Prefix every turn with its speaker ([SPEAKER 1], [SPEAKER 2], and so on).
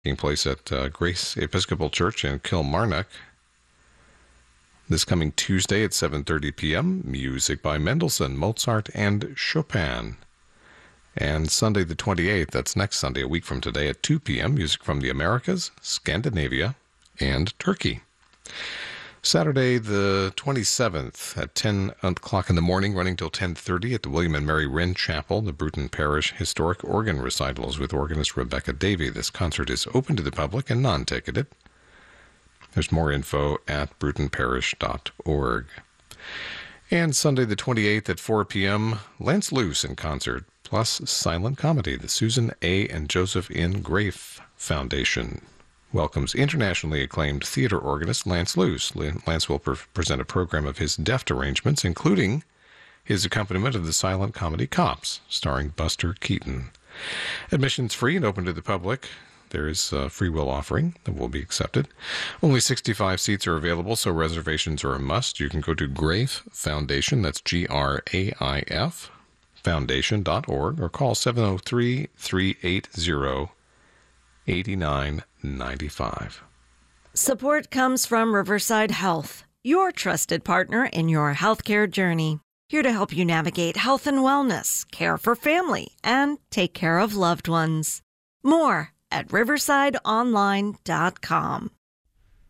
[SPEAKER 1] taking place at Grace Episcopal Church in Kilmarnock. This coming Tuesday at 7:30 p.m., music by Mendelssohn, Mozart, and Chopin. And Sunday the 28th, that's next Sunday, a week from today, at 2 p.m., music from the Americas, Scandinavia, and Turkey. Saturday the 27th at 10 o'clock in the morning, running till 10:30 at the William and Mary Wren Chapel, the Bruton Parish Historic Organ Recitals with organist Rebecca Davey. This concert is open to the public and non-ticketed. There's more info at brutonparish.org. And Sunday the 28th at 4 p.m., Lance Luce in concert, plus silent comedy. The Susan A. and Joseph N. Grafe Foundation welcomes internationally acclaimed theater organist Lance Luce. Lance will present a program of his deft arrangements, including his accompaniment of the silent comedy Cops, starring Buster Keaton. Admission's free and open to the public. There is a free will offering that will be accepted. Only 65 seats are available, so reservations are a must. You can go to Grafe Foundation, that's Graif, foundation.org, or call 703-380-8995.
[SPEAKER 2] Support comes from Riverside Health, your trusted partner in your healthcare journey. Here to help you navigate health and wellness, care for family, and take care of loved ones. More at riversideonline.com.